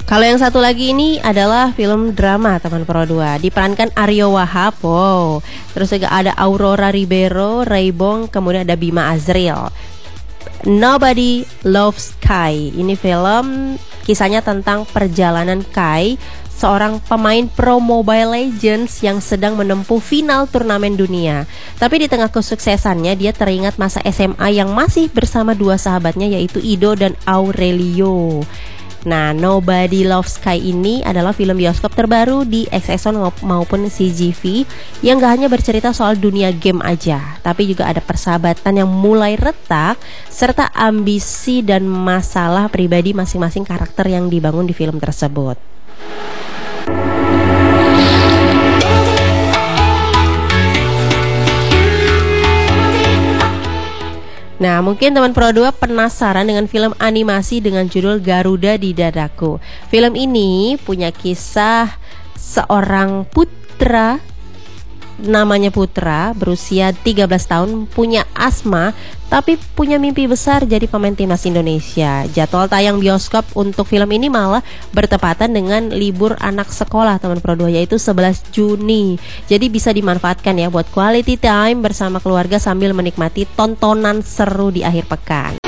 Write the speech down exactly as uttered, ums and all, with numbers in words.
Kalau yang satu lagi ini adalah film drama teman Pro dua, diperankan Aryo Wahab, wow. Terus juga ada Aurora Ribeiro, Raybong, kemudian ada Bima Azril. Nobody Loves Kai. Ini film kisahnya tentang perjalanan Kai, seorang pemain pro Mobile Legends yang sedang menempuh final turnamen dunia. Tapi di tengah kesuksesannya dia teringat masa S M A yang masih bersama dua sahabatnya, yaitu Ido dan Aurelio. Nah, Nobody Loves Kai ini adalah film bioskop terbaru di X X O maupun C G V yang gak hanya bercerita soal dunia game aja, tapi juga ada persahabatan yang mulai retak serta ambisi dan masalah pribadi masing-masing karakter yang dibangun di film tersebut. Nah, mungkin teman Pro dua penasaran dengan film animasi dengan judul Garuda di Dadaku. Film ini punya kisah seorang putra, namanya Putra, berusia tiga belas tahun, punya asma, tapi punya mimpi besar jadi pemain timnas Indonesia. Jadwal tayang bioskop untuk film ini malah bertepatan dengan libur anak sekolah teman Pro dua, yaitu sebelas Juni. Jadi bisa dimanfaatkan ya buat quality time bersama keluarga sambil menikmati tontonan seru di akhir pekan.